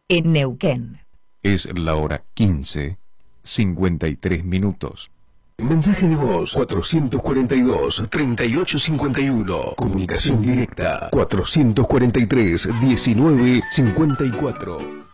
en Neuquén. Es la hora 15:53. Mensaje de voz 442-3851. Comunicación directa 443-1954.